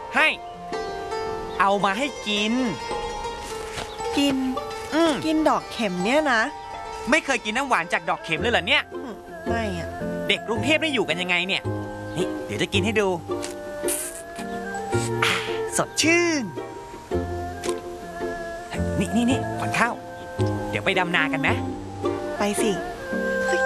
ให้ เอามาให้กินกินกินดอกเข็มเนี่ยนะไม่เคยกินน้ำหวานจากดอกเข็มเลยเหรอเนี่ยไม่อะเด็กกรุงเทพได้อยู่กันยังไงเนี่ยนี่เดี๋ยวจะกินให้ดูสดชื่นนี่ขวัญข้าวเดี๋ยวไปดำนากันไหมไปสิ